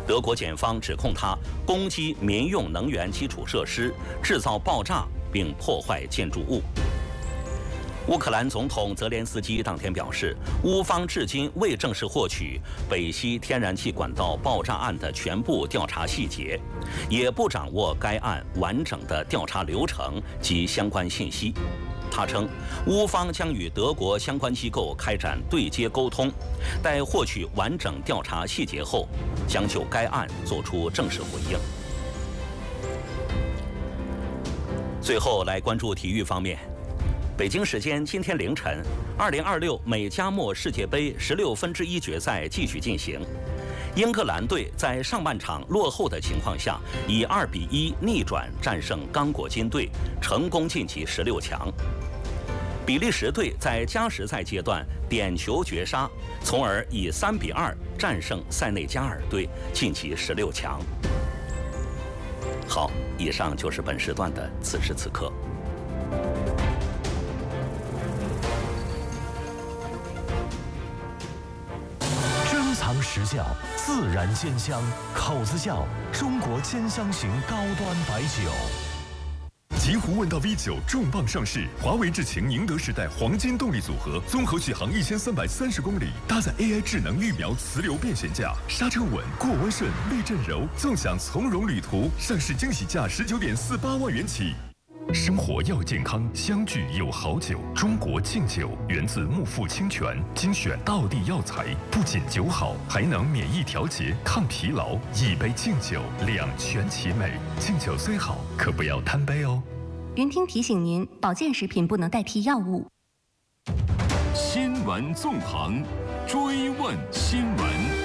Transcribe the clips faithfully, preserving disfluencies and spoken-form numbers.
德国检方指控他攻击民用能源基础设施，制造爆炸并破坏建筑物。乌克兰总统泽连斯基当天表示，乌方至今未正式获取北溪天然气管道爆炸案的全部调查细节，也不掌握该案完整的调查流程及相关信息。他称，乌方将与德国相关机构开展对接沟通，待获取完整调查细节后，将就该案作出正式回应。最后来关注体育方面。北京时间今天凌晨，二零二六美加墨世界杯十六分之一决赛继续进行。英格兰队在上半场落后的情况下，以二比一逆转战胜刚果金队，成功晋级十六强。比利时队在加时赛阶段点球绝杀，从而以三比二战胜塞内加尔队，晋级十六强。好，以上就是本时段的此时此刻。 尝实效，自然鲜香，口子窖中国兼香型高端白酒。 极狐问道 V 九重磅上市，华为智擎宁德时代黄金动力组合，综合续航一千三百三十公里，搭载 A I 智能预瞄磁流变悬架，刹车稳，过弯顺，避震柔，纵享从容旅途。上市惊喜价十九点四八万元起。生活要健康，相聚有好酒。中国敬酒源自木富清泉，精选道地药材，不仅酒好，还能免疫调节、抗疲劳。一杯敬酒，两全其美。敬酒虽好，可不要贪杯哦。 云听提醒您，保健食品不能代替药物。 新闻纵横，追问新闻。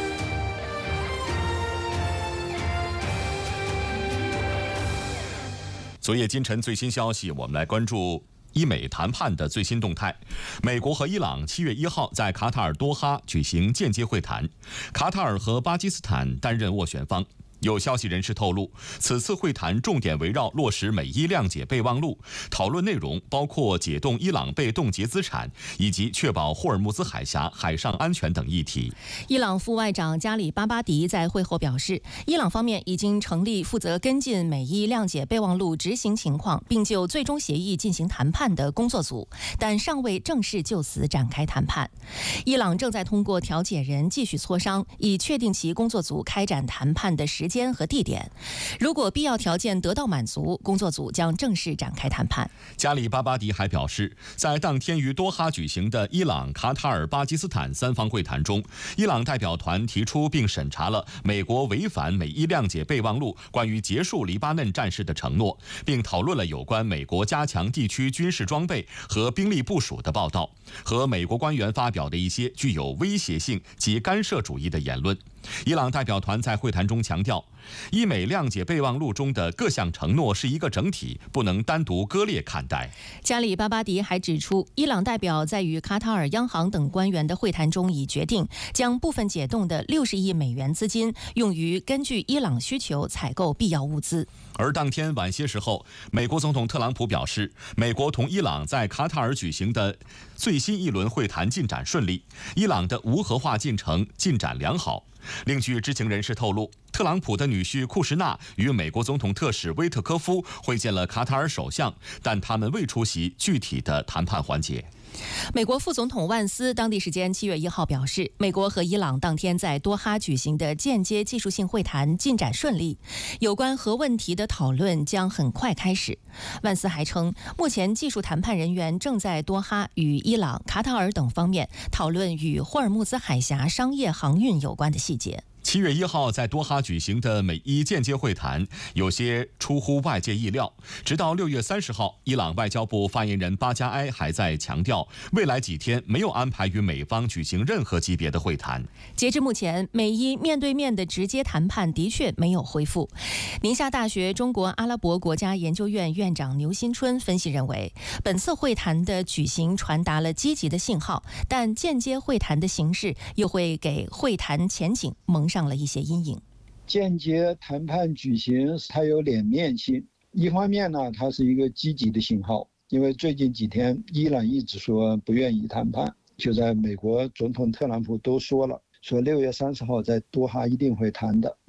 昨夜今晨最新消息，我们来关注伊美谈判的最新动态。美国和伊朗七月一号在卡塔尔多哈举行间接会谈，卡塔尔和巴基斯坦担任斡旋方。有消息人士透露，此次会谈重点围绕落实美伊谅解备忘录，讨论内容包括解冻伊朗被冻结资产，以及确保霍尔木兹海峡海上安全等议题。 伊朗副外长加里巴巴迪在会后表示，伊朗方面已经成立负责跟进美伊谅解备忘录执行情况，并就最终协议进行谈判的工作组，但尚未正式就此展开谈判。伊朗正在通过调解人继续磋商，以确定其工作组开展谈判的时间间和地点，如果必要条件得到满足，工作组将正式展开谈判。 加里巴巴迪还表示，在当天于多哈举行的伊朗、卡塔尔、巴基斯坦三方会谈中，伊朗代表团提出并审查了美国违反美伊谅解备忘录关于结束黎巴嫩战事的承诺，并讨论了有关美国加强地区军事装备和兵力部署的报道和美国官员发表的一些具有威胁性及干涉主义的言论。伊朗代表团在会谈中强调，伊美谅解备忘录中的各项承诺是一个整体，不能单独割裂看待。 加里巴巴迪还指出，伊朗代表在与卡塔尔央行等官员的会谈中已决定将部分解冻的六十亿美元资金用于根据伊朗需求采购必要物资。 而当天晚些时候，美国总统特朗普表示，美国同伊朗在卡塔尔举行的最新一轮会谈进展顺利，伊朗的无核化进程进展良好。另据知情人士透露，特朗普的女婿库什纳与美国总统特使威特科夫会见了卡塔尔首相，但他们未出席具体的谈判环节。 美国副总统万斯当地时间七月一号表示，美国和伊朗当天在多哈举行的间接技术性会谈进展顺利，有关核问题的讨论将很快开始。万斯还称，目前技术谈判人员正在多哈与伊朗、卡塔尔等方面讨论与霍尔木兹海峡商业航运有关的细节。 七月一号在多哈举行的美伊间接会谈有些出乎外界意料，直到六月三十号，伊朗外交部发言人巴加埃还在强调，未来几天没有安排与美方举行任何级别的会谈。 截至目前，美伊面对面的直接谈判的确没有恢复。宁夏大学中国阿拉伯国家研究院院长牛新春分析认为，本次会谈的举行传达了积极的信号，但间接会谈的形式又会给会谈前景蒙上了一些阴影。 间接谈判举行，它有两面性。一方面呢，它是一个积极的信号，因为最近几天伊朗一直说不愿意谈判，就在美国总统特朗普都说了，说六月三十号在多哈一定会谈的。